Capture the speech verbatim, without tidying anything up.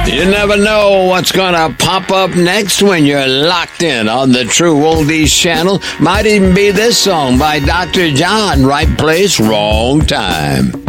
You never know what's going to pop up next when you're locked in on the True Oldies channel. Might even be this song by Doctor John. Right place, wrong time.